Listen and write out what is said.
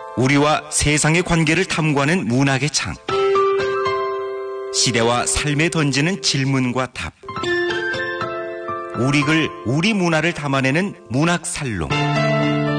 우리와 세상의 관계를 탐구하는 문학의 창. 시대와 삶에 던지는 질문과 답. 우리 글, 우리 문화를 담아내는 문학살롱.